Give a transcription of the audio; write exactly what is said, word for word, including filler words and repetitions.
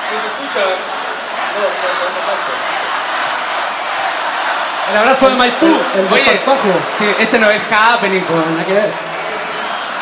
se escucha. No, no, no, no cacho. El abrazo de Maipú. El, el Oye, desparpajo. sí, este no es happening, pues. Nada que ver.